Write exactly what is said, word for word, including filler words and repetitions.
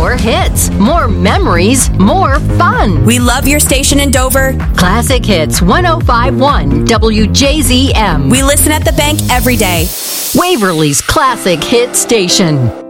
More hits, more memories, more fun. We love your station in Dover. Classic Hits one oh five point one W J Z M. We listen at the bank every day. Waverly's Classic Hit Station.